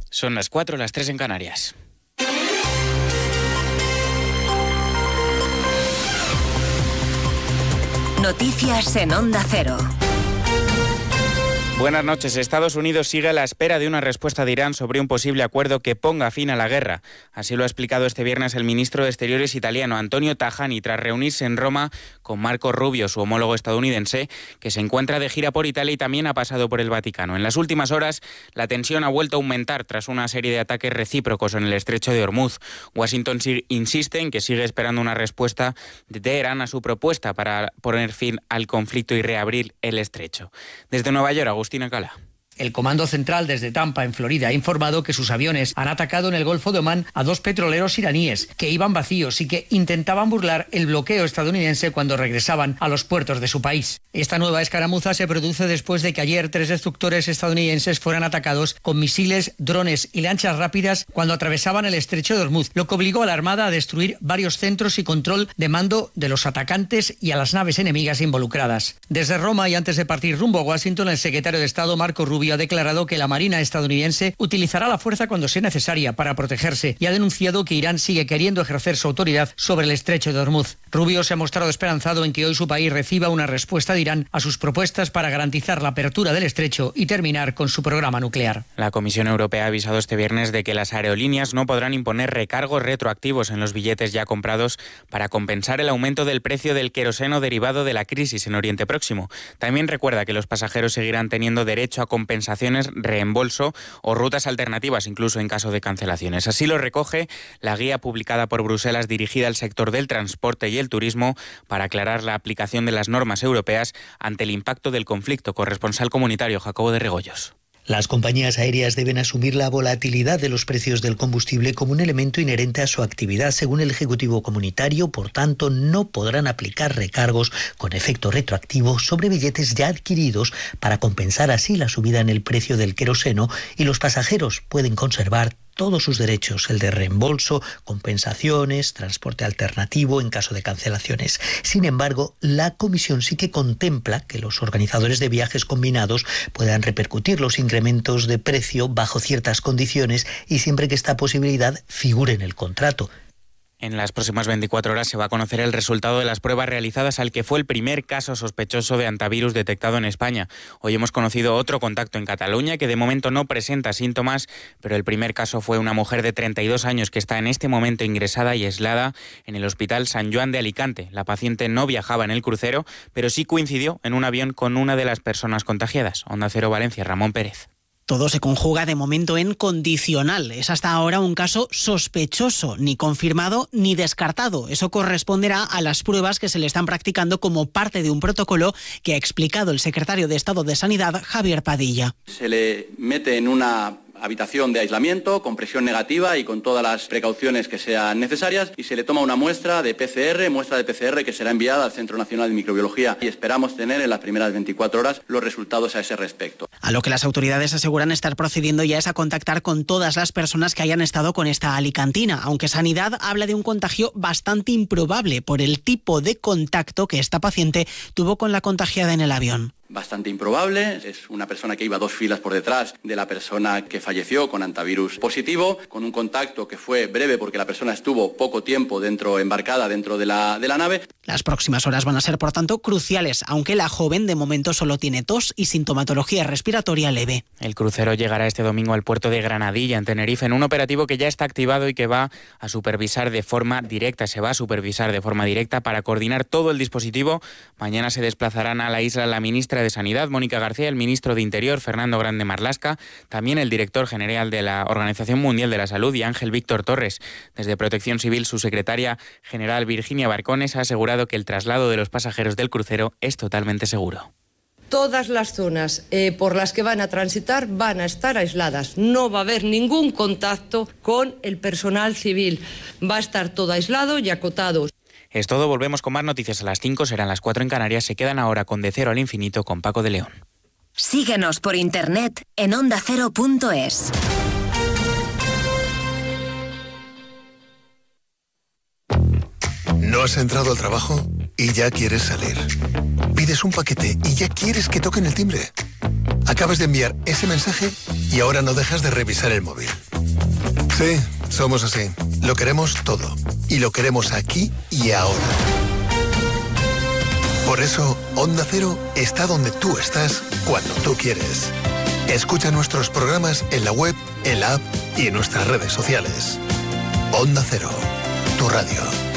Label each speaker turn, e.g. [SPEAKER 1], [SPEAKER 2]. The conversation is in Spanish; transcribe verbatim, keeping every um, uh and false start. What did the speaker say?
[SPEAKER 1] Son las cuatro, las tres en Canarias.
[SPEAKER 2] Noticias en Onda Cero.
[SPEAKER 1] Buenas noches. Estados Unidos sigue a la espera de una respuesta de Irán sobre un posible acuerdo que ponga fin a la guerra. Así lo ha explicado este viernes el ministro de Exteriores italiano, Antonio Tajani, tras reunirse en Roma con Marco Rubio, su homólogo estadounidense, que se encuentra de gira por Italia y también ha pasado por el Vaticano. En las últimas horas, la tensión ha vuelto a aumentar tras una serie de ataques recíprocos en el estrecho de Hormuz. Washington insiste en que sigue esperando una respuesta de Teherán a su propuesta para poner fin al conflicto y reabrir el estrecho. Desde Nueva York, Agustín Cala.
[SPEAKER 3] El Comando Central desde Tampa, en Florida, ha informado que sus aviones han atacado en el Golfo de Omán a dos petroleros iraníes que iban vacíos y que intentaban burlar el bloqueo estadounidense cuando regresaban a los puertos de su país. Esta nueva escaramuza se produce después de que ayer tres destructores estadounidenses fueran atacados con misiles, drones y lanchas rápidas cuando atravesaban el estrecho de Hormuz, lo que obligó a la Armada a destruir varios centros y control de mando de los atacantes y a las naves enemigas involucradas. Desde Roma y antes de partir rumbo a Washington, el secretario de Estado, Marco Rubio, ha declarado que la Marina estadounidense utilizará la fuerza cuando sea necesaria para protegerse y ha denunciado que Irán sigue queriendo ejercer su autoridad sobre el estrecho de Hormuz. Rubio se ha mostrado esperanzado en que hoy su país reciba una respuesta de Irán a sus propuestas para garantizar la apertura del estrecho y terminar con su programa nuclear.
[SPEAKER 1] La Comisión Europea ha avisado este viernes de que las aerolíneas no podrán imponer recargos retroactivos en los billetes ya comprados para compensar el aumento del precio del queroseno derivado de la crisis en Oriente Próximo. También recuerda que los pasajeros seguirán teniendo derecho a compensar compensaciones, reembolso o rutas alternativas, incluso en caso de cancelaciones. Así lo recoge la guía publicada por Bruselas dirigida al sector del transporte y el turismo para aclarar la aplicación de las normas europeas ante el impacto del conflicto. Corresponsal comunitario Jacobo de Regoyos.
[SPEAKER 4] Las compañías aéreas deben asumir la volatilidad de los precios del combustible como un elemento inherente a su actividad. Según el Ejecutivo Comunitario, por tanto, no podrán aplicar recargos con efecto retroactivo sobre billetes ya adquiridos para compensar así la subida en el precio del queroseno, y los pasajeros pueden conservar todos sus derechos, el de reembolso, compensaciones, transporte alternativo en caso de cancelaciones. Sin embargo, la Comisión sí que contempla que los organizadores de viajes combinados puedan repercutir los incrementos de precio bajo ciertas condiciones y siempre que esta posibilidad figure en el contrato.
[SPEAKER 1] En las próximas veinticuatro horas se va a conocer el resultado de las pruebas realizadas al que fue el primer caso sospechoso de hantavirus detectado en España. Hoy hemos conocido otro contacto en Cataluña que de momento no presenta síntomas, pero el primer caso fue una mujer de treinta y dos años que está en este momento ingresada y aislada en el Hospital San Joan de Alicante. La paciente no viajaba en el crucero, pero sí coincidió en un avión con una de las personas contagiadas. Onda Cero Valencia, Ramón Pérez.
[SPEAKER 5] Todo se conjuga de momento en condicional. Es hasta ahora un caso sospechoso, ni confirmado ni descartado. Eso corresponderá a las pruebas que se le están practicando como parte de un protocolo que ha explicado el secretario de Estado de Sanidad, Javier Padilla.
[SPEAKER 6] Se le mete en una habitación de aislamiento con presión negativa y con todas las precauciones que sean necesarias y se le toma una muestra de P C R, muestra de P C R que será enviada al Centro Nacional de Microbiología y esperamos tener en las primeras veinticuatro horas los resultados a ese respecto.
[SPEAKER 5] A lo que las autoridades aseguran estar procediendo ya es a contactar con todas las personas que hayan estado con esta alicantina, aunque Sanidad habla de un contagio bastante improbable por el tipo de contacto que esta paciente tuvo con la contagiada en el avión.
[SPEAKER 6] Bastante improbable, es una persona que iba dos filas por detrás de la persona que falleció con hantavirus positivo, con un contacto que fue breve porque la persona estuvo poco tiempo dentro, embarcada dentro de la, de la nave.
[SPEAKER 5] Las próximas horas van a ser, por tanto, cruciales, aunque la joven de momento solo tiene tos y sintomatología respiratoria leve.
[SPEAKER 1] El crucero llegará este domingo al puerto de Granadilla, en Tenerife, en un operativo que ya está activado y que va a supervisar de forma directa, se va a supervisar de forma directa para coordinar todo el dispositivo. Mañana se desplazarán a la isla la ministra de Sanidad, Mónica García, el ministro de Interior, Fernando Grande Marlaska, también el director general de la Organización Mundial de la Salud y Ángel Víctor Torres. Desde Protección Civil, su secretaria general Virginia Barcones ha asegurado que el traslado de los pasajeros del crucero es totalmente seguro.
[SPEAKER 7] Todas las zonas eh, por las que van a transitar van a estar aisladas. No va a haber ningún contacto con el personal civil. Va a estar todo aislado y acotado.
[SPEAKER 1] Es todo, volvemos con más noticias a las cinco, serán las cuatro en Canarias. Se quedan ahora con De Cero al Infinito con Paco de León.
[SPEAKER 2] Síguenos por internet en onda cero punto es.
[SPEAKER 8] ¿No has entrado al trabajo y ya quieres salir? Pides un paquete y ya quieres que toquen el timbre. Acabas de enviar ese mensaje y ahora no dejas de revisar el móvil. Sí, somos así. Lo queremos todo. Y lo queremos aquí y ahora. Por eso, Onda Cero está donde tú estás, cuando tú quieres. Escucha nuestros programas en la web, en la app y en nuestras redes sociales. Onda Cero, tu radio.